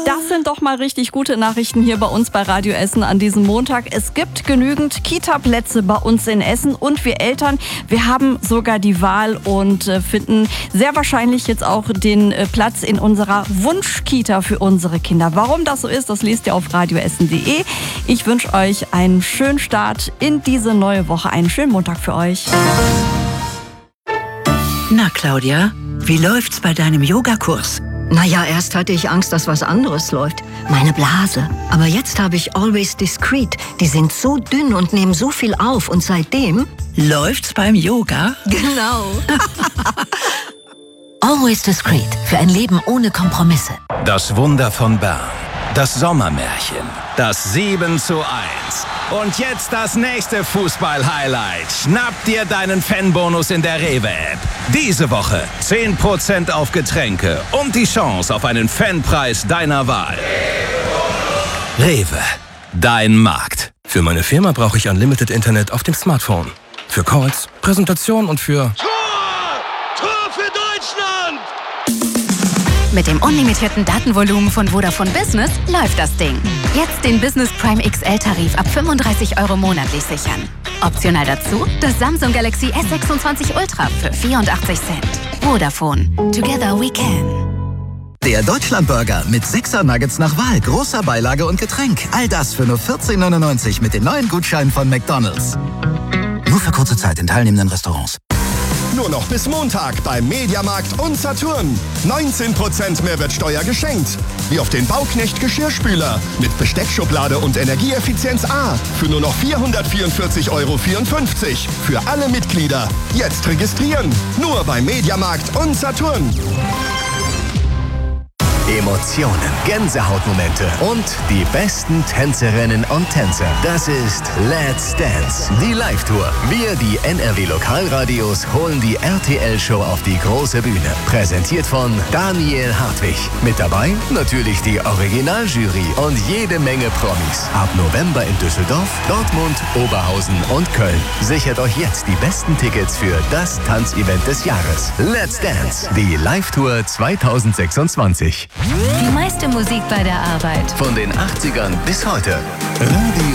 Das sind doch mal richtig gute Nachrichten hier bei uns bei Radio Essen an diesem Montag. Es gibt genügend Kita-Plätze bei uns in Essen und wir Eltern, wir haben sogar die Wahl und finden sehr wahrscheinlich jetzt auch den Platz in unserer Wunschkita für unsere Kinder. Warum das so ist, das lest ihr auf radioessen.de. Ich wünsche euch einen schönen Start in diese neue Woche, einen schönen Montag für euch. Na, Claudia, wie läuft's bei deinem Yogakurs? Naja, erst hatte ich Angst, dass was anderes läuft. Meine Blase. Aber jetzt habe ich Always Discreet. Die sind so dünn und nehmen so viel auf. Und seitdem... Läuft's beim Yoga? Genau. Always Discreet. Für ein Leben ohne Kompromisse. Das Wunder von Bern. Das Sommermärchen. Das 7:1. Und jetzt das nächste Fußball-Highlight. Schnapp dir deinen Fanbonus in der Rewe-App. Diese Woche 10% auf Getränke und die Chance auf einen Fanpreis deiner Wahl. Rewe, dein Markt. Für meine Firma brauche ich Unlimited Internet auf dem Smartphone. Für Calls, Präsentationen und für... Tor für Deutschland! Mit dem unlimitierten Datenvolumen von Vodafone Business läuft das Ding. Jetzt den Business Prime XL-Tarif ab 35 € monatlich sichern. Optional dazu das Samsung Galaxy S26 Ultra für 84 Cent. Vodafone. Together we can. Der Deutschlandburger mit 6er Nuggets nach Wahl, großer Beilage und Getränk. All das für nur 14,99 € mit den neuen Gutscheinen von McDonald's. Nur für kurze Zeit in teilnehmenden Restaurants. Nur noch bis Montag beim Mediamarkt und Saturn. 19% Mehrwertsteuer geschenkt. Wie auf den Bauknecht Geschirrspüler mit Besteckschublade und Energieeffizienz A für nur noch 444,54 € für alle Mitglieder. Jetzt registrieren. Nur beim Mediamarkt und Saturn. Emotionen, Gänsehautmomente und die besten Tänzerinnen und Tänzer. Das ist Let's Dance, die Live-Tour. Wir, die NRW-Lokalradios, holen die RTL-Show auf die große Bühne. Präsentiert von Daniel Hartwig. Mit dabei natürlich die Originaljury und jede Menge Promis. Ab November in Düsseldorf, Dortmund, Oberhausen und Köln. Sichert euch jetzt die besten Tickets für das Tanzevent des Jahres. Let's Dance, die Live-Tour 2026. Die meiste Musik bei der Arbeit. Von den 80ern bis heute. Radio